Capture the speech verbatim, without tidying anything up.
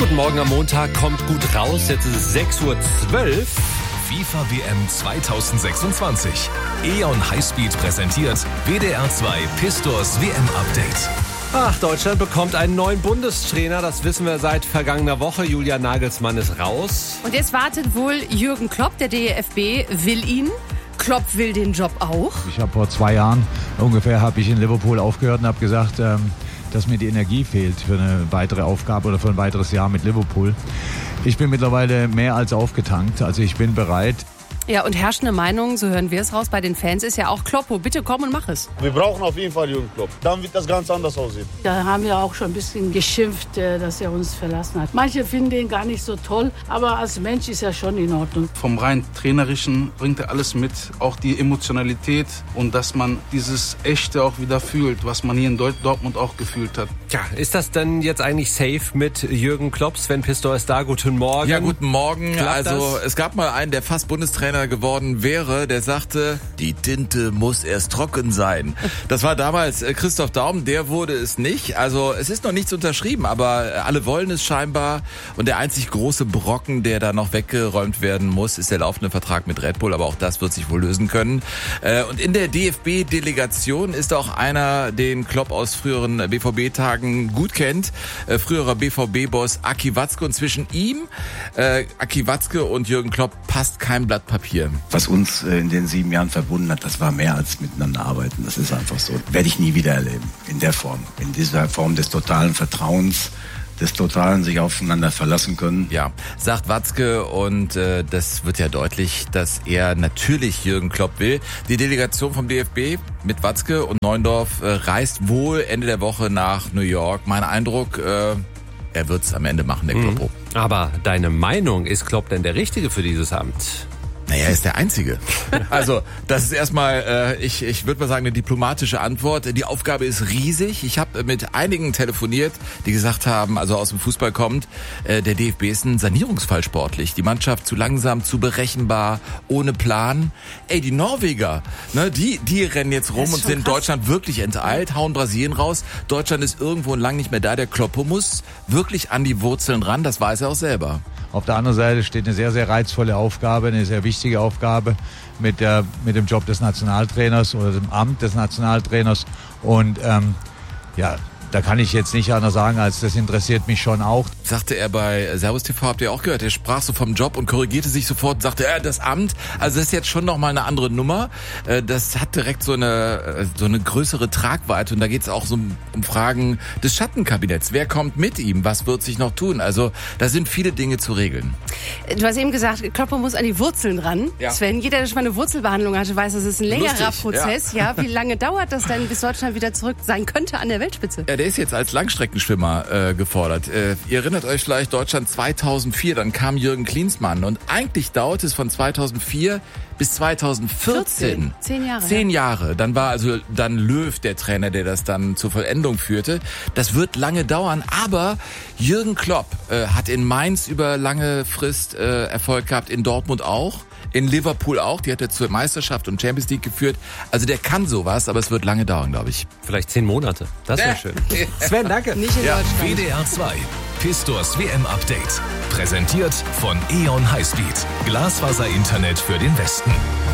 Guten Morgen am Montag, kommt gut raus. Jetzt ist es sechs Uhr zwölf. FIFA W M zweitausendsechsundzwanzig. E ON Highspeed präsentiert W D R zwei Pistors W M-Update. Ach, Deutschland bekommt einen neuen Bundestrainer. Das wissen wir seit vergangener Woche. Julian Nagelsmann ist raus. Und jetzt wartet wohl Jürgen Klopp. Der D F B will ihn. Klopp will den Job auch. Ich habe vor zwei Jahren ungefähr habe ich in Liverpool aufgehört und habe gesagt, ähm, dass mir die Energie fehlt für eine weitere Aufgabe oder für ein weiteres Jahr mit Liverpool. Ich bin mittlerweile mehr als aufgetankt, also ich bin bereit. Ja, und herrschende Meinung, so hören wir es raus, bei den Fans ist ja auch Kloppo. Bitte komm und mach es. Wir brauchen auf jeden Fall Jürgen Klopp. Dann wird das ganz anders aussehen. Da haben wir auch schon ein bisschen geschimpft, dass er uns verlassen hat. Manche finden den gar nicht so toll, aber als Mensch ist er schon in Ordnung. Vom rein Trainerischen bringt er alles mit, auch die Emotionalität und dass man dieses Echte auch wieder fühlt, was man hier in Dortmund auch gefühlt hat. Tja, ist das denn jetzt eigentlich safe mit Jürgen Klopp? Sven Pistor ist da, guten Morgen. Ja, guten Morgen. Klappt also das? Es gab mal einen, der fast Bundestrainer geworden wäre, der sagte, die Tinte muss erst trocken sein. Das war damals äh, Christoph Daum, der wurde es nicht. Also es ist noch nichts unterschrieben, aber äh, alle wollen es scheinbar. Und der einzig große Brocken, der da noch weggeräumt werden muss, ist der laufende Vertrag mit Red Bull. Aber auch das wird sich wohl lösen können. Äh, und in der D F B-Delegation ist auch einer, den Klopp aus früheren B V B-Tagen gut kennt. Äh, früherer B V B-Boss Aki Watzke. Und zwischen ihm, äh, Aki Watzke und Jürgen Klopp passt kein Blatt Papier. Was uns in den sieben Jahren verbunden hat, das war mehr als miteinander arbeiten. Das ist einfach so. Werde ich nie wieder erleben. In der Form. In dieser Form des totalen Vertrauens, des totalen sich aufeinander verlassen können. Ja, sagt Watzke und äh, das wird ja deutlich, dass er natürlich Jürgen Klopp will. Die Delegation vom D F B mit Watzke und Neuendorf äh, reist wohl Ende der Woche nach New York. Mein Eindruck, äh, er wird's am Ende machen, der Kloppo. Aber deine Meinung, ist Klopp denn der Richtige für dieses Amt? Naja, er ist der Einzige. Also, das ist erstmal, äh, ich, ich würde mal sagen, eine diplomatische Antwort. Die Aufgabe ist riesig. Ich habe mit einigen telefoniert, die gesagt haben, also aus dem Fußball kommt, äh, der D F B ist ein Sanierungsfall sportlich. Die Mannschaft zu langsam, zu berechenbar, ohne Plan. Ey, die Norweger, ne, die, die rennen jetzt rum und sind krass. Deutschland wirklich enteilt, hauen Brasilien raus. Deutschland ist irgendwo lang nicht mehr da. Der Kloppo muss wirklich an die Wurzeln ran, das weiß er auch selber. Auf der anderen Seite steht eine sehr, sehr reizvolle Aufgabe, eine sehr wichtige Aufgabe mit, der, mit dem Job des Nationaltrainers oder dem Amt des Nationaltrainers. Und ähm, ja, da kann ich jetzt nicht anders sagen, als das interessiert mich schon auch. Sagte er bei Servus T V, habt ihr auch gehört, er sprach so vom Job und korrigierte sich sofort und sagte, ja, das Amt, also das ist jetzt schon nochmal eine andere Nummer. Das hat direkt so eine so eine größere Tragweite und da geht es auch so um Fragen des Schattenkabinetts. Wer kommt mit ihm? Was wird sich noch tun? Also da sind viele Dinge zu regeln. Du hast eben gesagt, Kloppo muss an die Wurzeln ran. Ja. Sven, jeder, der schon mal eine Wurzelbehandlung hatte, weiß, das ist ein längerer Lustig, Prozess. Ja. Ja, wie lange dauert das denn, bis Deutschland wieder zurück sein könnte an der Weltspitze? Ja, der ist jetzt als Langstreckenschwimmer äh, gefordert. Äh, ihr erinnert euch vielleicht, Deutschland zweitausendvier, dann kam Jürgen Klinsmann und eigentlich dauerte es von zweitausendvier bis zweitausendvierzehn. Zehn Jahre. Zehn ja. Jahre. Dann war also dann Löw der Trainer, der das dann zur Vollendung führte. Das wird lange dauern, aber Jürgen Klopp äh, hat in Mainz über lange Frist äh, Erfolg gehabt, in Dortmund auch. In Liverpool auch, die hat er zur Meisterschaft und Champions League geführt. Also der kann sowas, aber es wird lange dauern, glaube ich. Vielleicht zehn Monate. Das wäre Äh. schön. Sven, danke. Nicht in Ja. Deutschland. W D R zwei Pistors W M-Update. Präsentiert von E ON Highspeed. Glasfaser-Internet für den Westen.